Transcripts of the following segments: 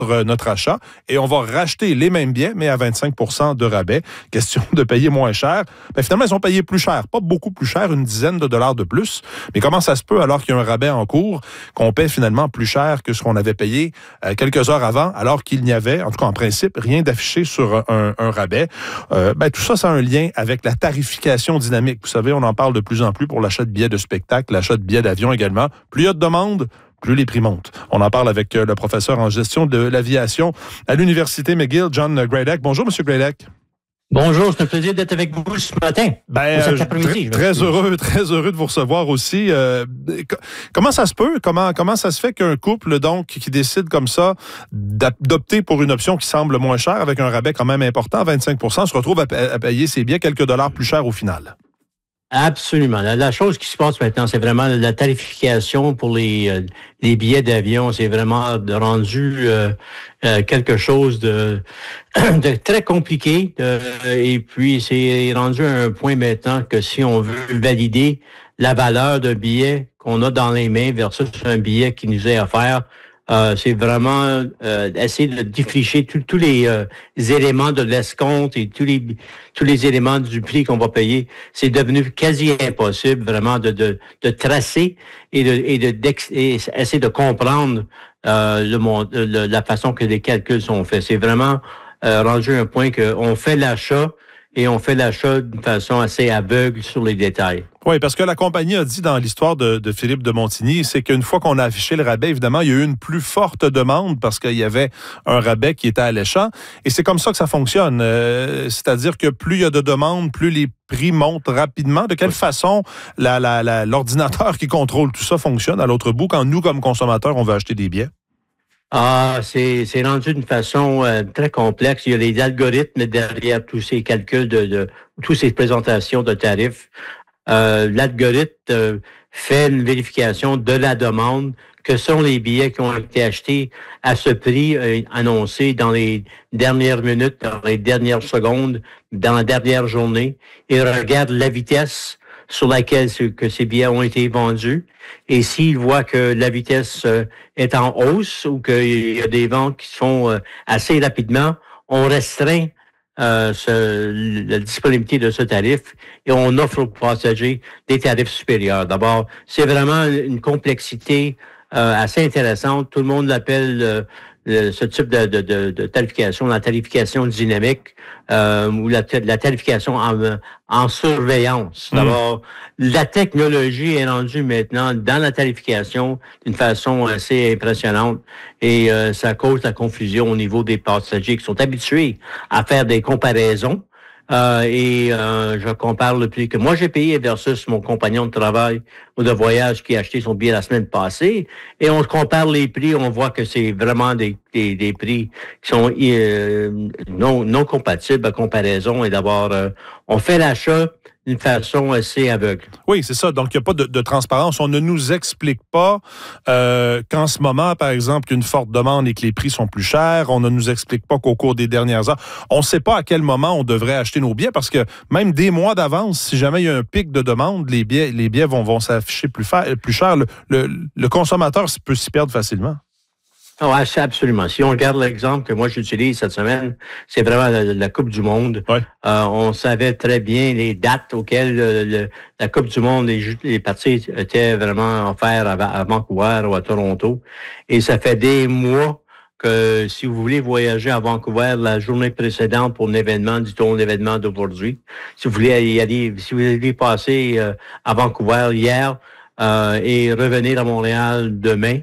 notre achat et on va racheter les mêmes billets, mais à 25 % de rabais. Question de payer moins cher. Ben, finalement, ils ont payé plus cher. Pas beaucoup plus cher, une dizaine de dollars de plus. Mais comment ça se peut, alors qu'il y a un rabais en cours, qu'on paie finalement plus cher que ce qu'on avait payé quelques heures avant, alors qu'il n'y avait, en tout cas en principe, rien d'affiché sur un rabais? Tout ça, ça a un lien avec la tarification dynamique. Vous savez, on en parle de plus en plus pour l'achat de billets de spectacle, l'achat de billets d'avion également. Plus il y a de demandes, plus les prix montent. On en parle avec le professeur en gestion de l'aviation à l'Université McGill, John Gradek. Bonjour, M. Gradek. Bonjour, c'est un plaisir d'être avec vous ce matin. Cet après-midi. Très heureux de vous recevoir aussi. Comment ça se peut? Comment ça se fait qu'un couple donc qui décide comme ça d'opter pour une option qui semble moins chère avec un rabais quand même important, 25 %, se retrouve à payer ses billets quelques dollars plus cher au final? Absolument. La chose qui se passe maintenant, c'est vraiment la tarification pour les billets d'avion. C'est vraiment rendu quelque chose de très compliqué. Et puis, c'est rendu à un point maintenant que si on veut valider la valeur d'un billet qu'on a dans les mains versus un billet qui nous est offert, c'est vraiment essayer de défricher tous les éléments de l'escompte et tous les éléments du prix qu'on va payer. C'est devenu quasi impossible vraiment de tracer et essayer de comprendre la façon que les calculs sont faits. C'est vraiment rendu à un point qu'on fait l'achat et on fait l'achat d'une façon assez aveugle sur les détails. Oui, parce que la compagnie a dit dans l'histoire de Philippe de Montigny, c'est qu'une fois qu'on a affiché le rabais, évidemment, il y a eu une plus forte demande parce qu'il y avait un rabais qui était alléchant. Et c'est comme ça que ça fonctionne. C'est-à-dire que plus il y a de demandes, plus les prix montent rapidement. De quelle façon l'ordinateur qui contrôle tout ça fonctionne à l'autre bout quand nous, comme consommateurs, on veut acheter des billets? C'est rendu d'une façon très complexe. Il y a les algorithmes derrière tous ces calculs toutes ces présentations de tarifs. L'algorithme fait une vérification de la demande, que sont les billets qui ont été achetés à ce prix annoncé dans les dernières minutes, dans les dernières secondes, dans la dernière journée, et regarde la vitesse sur laquelle que ces billets ont été vendus. Et s'il voit que la vitesse est en hausse ou qu'il y a des ventes qui se font assez rapidement, on restreint la disponibilité de ce tarif et on offre aux passagers des tarifs supérieurs. D'abord, c'est vraiment une complexité assez intéressante. Tout le monde l'appelle ce type de tarification, la tarification dynamique ou la tarification en surveillance. D'abord, la technologie est rendue maintenant dans la tarification d'une façon assez impressionnante et ça cause la confusion au niveau des passagers qui sont habitués à faire des comparaisons. Je compare le prix que moi j'ai payé versus mon compagnon de travail ou de voyage qui a acheté son billet la semaine passée. Et on compare les prix, on voit que c'est vraiment des prix qui sont non compatibles à comparaison. Et d'abord, on fait l'achat d'une façon assez aveugle. Oui, c'est ça. Donc, il n'y a pas de transparence. On ne nous explique pas qu'en ce moment, par exemple, il y a une forte demande et que les prix sont plus chers. On ne nous explique pas qu'au cours des dernières heures, on ne sait pas à quel moment on devrait acheter nos billets parce que même des mois d'avance, si jamais il y a un pic de demande, les billets vont s'afficher plus cher. Le consommateur peut s'y perdre facilement. Oh, absolument. Si on regarde l'exemple que moi j'utilise cette semaine, c'est vraiment la Coupe du Monde. Ouais. On savait très bien les dates auxquelles la Coupe du Monde, les parties étaient vraiment offertes à Vancouver ou à Toronto. Et ça fait des mois que si vous voulez voyager à Vancouver la journée précédente pour un événement, dit-on l'événement d'aujourd'hui, si vous voulez y aller, si vous voulez passer à Vancouver hier et revenir à Montréal demain,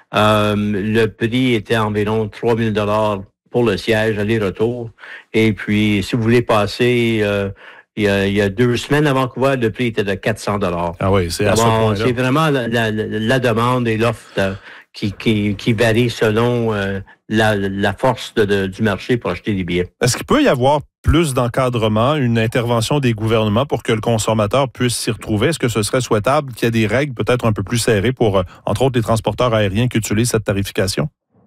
le prix était environ 3 000 $ pour le siège aller-retour. Et puis, si vous voulez passer il y a 2 semaines à Vancouver, le prix était de 400 $. Ah oui, c'est à ce point-là. C'est vraiment la demande et l'offre qui varie selon la force du marché pour acheter des billets. Est-ce qu'il peut y avoir plus d'encadrement, une intervention des gouvernements pour que le consommateur puisse s'y retrouver? Est-ce que ce serait souhaitable qu'il y ait des règles peut-être un peu plus serrées pour, entre autres, les transporteurs aériens qui utilisent cette tarification?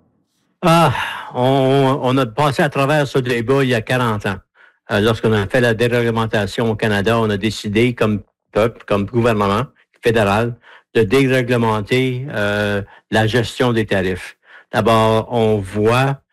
On a passé à travers ce débat il y a 40 ans. Lorsqu'on a fait la déréglementation au Canada, on a décidé comme peuple, comme gouvernement fédéral, de déréglementer la gestion des tarifs. D'abord, on voit